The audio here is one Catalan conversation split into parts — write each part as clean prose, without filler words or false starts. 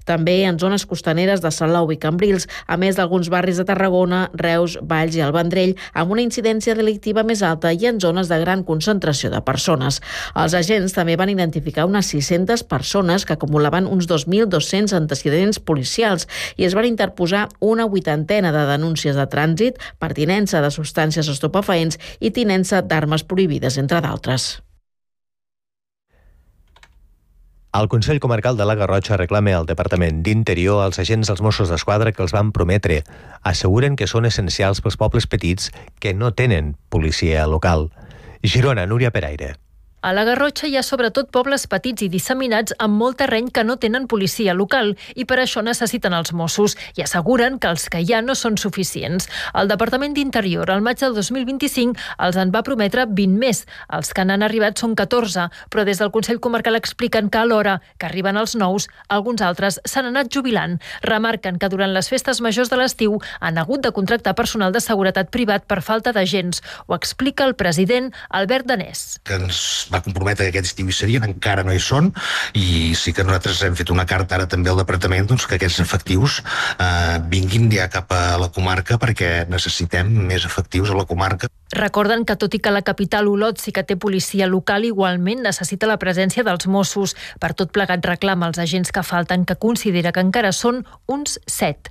també en zones costaneres de Salou i Cambrils, a més d'alguns barris de Tarragona, Reus, Valls i el Vendrell, amb una incidència delictiva més alta i en zones de gran concentració de persones. Els agents també van identificar unes 600 persones que acumulaven uns 2.200 antecedents policials i es van interposar una 80ena de denúncies de trànsit per tinença de substàncies estupefaents i tinença d'armes prohibides, entre d'altres. El Consell Comarcal de la Garrotxa reclama al Departament d'Interior als agents dels Mossos d'Esquadra que els van prometre. Asseguren que són essencials pels pobles petits que no tenen policia local. Girona, Núria Peraire. A la Garrotxa hi ha sobretot pobles petits i disseminats amb molt terreny que no tenen policia local i per això necessiten els Mossos i asseguren que els que hi ha no són suficients. El Departament d'Interior al maig del 2025 els en va prometre 20 més. Els que n'han arribat són 14, però des del Consell Comarcal expliquen que alhora que arriben els nous, alguns altres s'han anat jubilant. Remarquen que durant les festes majors de l'estiu han hagut de contractar personal de seguretat privat per falta d'agents. Ho explica el president Albert Danés. Que ens va comprometre que aquest estiu hi serien, encara no hi són, i sí que nosaltres hem fet una carta ara també al departament que aquests efectius vinguin ja cap a la comarca perquè necessitem més efectius a la comarca. Recorden que tot i que la capital Olot sí que té policia local, igualment necessita la presència dels Mossos. Per tot plegat reclama als agents que falten, que considera que encara són uns 7.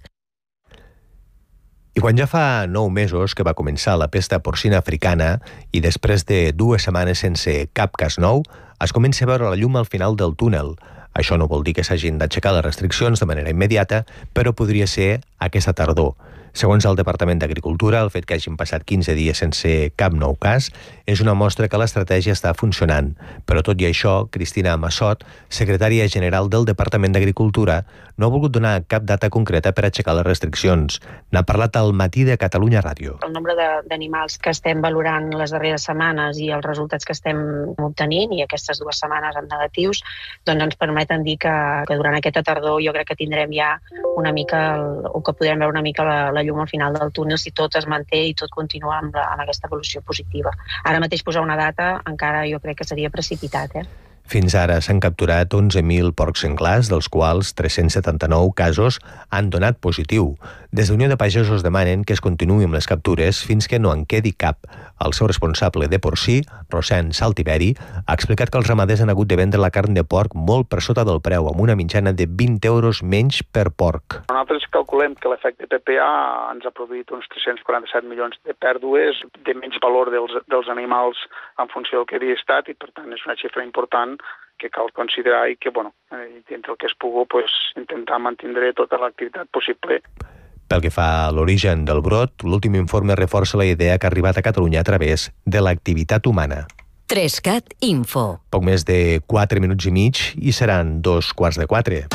I quan ja fa 9 mesos que va començar la pesta porcina africana i després de 2 setmanes sense cap cas nou, es comença a veure la llum al final del túnel. Això no vol dir que s'hagin d'aixecar les restriccions de manera immediata, però podria ser aquesta tardor. Segons el Departament d'Agricultura, el fet que hagin passat 15 dies sense cap nou cas és una mostra que l'estratègia està funcionant. Però tot i això, Cristina Massot, secretària general del Departament d'Agricultura, no ha volgut donar cap data concreta per aixecar les restriccions. N'ha parlat al Matí de Catalunya Ràdio. El nombre d'animals que estem valorant les darreres setmanes i els resultats que estem obtenint, i aquestes 2 setmanes en negatius, doncs ens permeten dir que durant aquesta tardor jo crec que tindrem ja una mica, o que podrem veure una mica la llum al final del túnel si tot es manté i tot continua amb aquesta evolució positiva. Ara mateix posar una data encara jo crec que seria precipitat. Fins ara s'han capturat 11.000 porcs senglars, dels quals 379 casos han donat positiu. Des d'Unió de Pagesos demanen que es continuï amb les captures fins que no en quedi cap. El seu responsable de porcí, Rosén Saltiveri, ha explicat que els ramaders han hagut de vendre la carn de porc molt per sota del preu, amb una mitjana de 20 euros menys per porc. Nosaltres calculem que l'efecte PPA ens ha produït uns 347 milions de pèrdues, de menys valor dels animals en funció del que havia estat, i per tant és una xifra important que cal considerar i que, dintre el que es pugui, intentar mantenir tota l'activitat possible. Pel que fa a l'origen del brot, l'últim informe reforça la idea que ha arribat a Catalunya a través de l'activitat humana. 3CAT Info. Poc més de 4 minuts i mig i seran 3:45.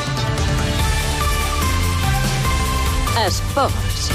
Esports.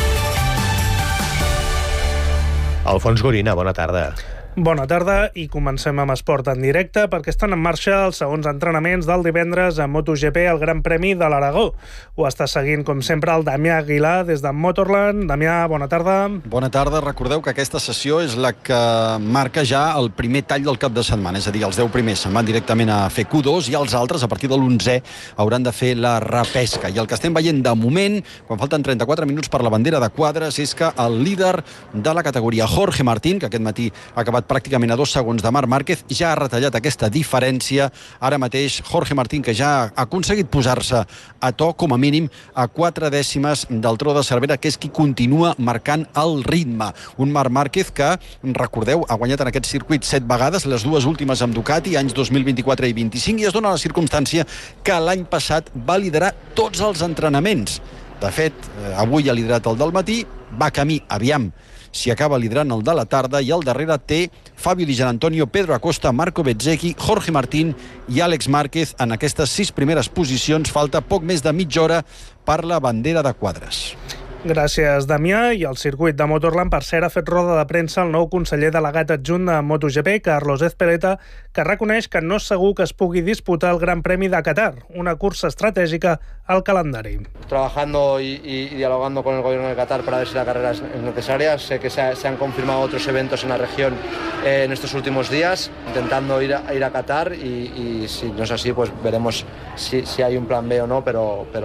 Alfons Gorina, bona tarda. Bona tarda i comencem amb esport en directe perquè estan en marxa els segons entrenaments del divendres a MotoGP al Gran Premi de l'Aragó. Ho està seguint, com sempre, el Damià Aguilar des de Motorland. Damià, bona tarda. Bona tarda. Recordeu que aquesta sessió és la que marca ja el primer tall del cap de setmana, és a dir, els 10 primers se'n van directament a fer Q2 i els altres, a partir de l'11è, hauran de fer la repesca. I el que estem veient de moment, quan falten 34 minuts per la bandera de quadres, és que el líder de la categoria, Jorge Martín, que aquest matí ha acabat pràcticament a 2 segons de Marc Márquez, ja ha retallat aquesta diferència. Ara mateix Jorge Martín, que ja ha aconseguit posar-se a to, com a mínim, a 4 dècimes del Tro de Cervera, que és qui continua marcant el ritme. Un Marc Márquez que, recordeu, ha guanyat en aquest circuit 7 vegades, les 2 últimes amb Ducati, anys 2024 i 25, i es dona la circumstància que l'any passat va liderar tots els entrenaments. De fet, avui ha liderat el del matí, va camí, aviam, si acaba liderant el de la tarda, i al darrere té Fabio Di Gianantonio, Pedro Acosta, Marco Bezzecchi, Jorge Martín i Àlex Márquez en aquestes 6 primeres posicions. Falta poc més de mitja hora per la bandera de quadres. Gràcies, Damià. I el circuit de Motorland, per cert, ha fet roda de premsa el nou conseller delegat adjunt de MotoGP, Carlos Ezpeleta, que reconeix que no és segur que es pugui disputar el Gran Premi de Qatar, una cursa estratègica al calendari. Trabajando y dialogando con el gobierno de Qatar para ver si la carrera es necesaria. Sé que se han confirmado otros eventos en la región en estos últimos días, intentando ir a Qatar, y si no es así, pues veremos si hay un plan B o no, pero